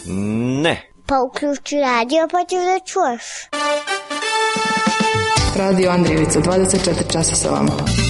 Ne. Pa uključi radio pa ćeš da čuješ. Radio Andrijevica, 24 časa sa vama.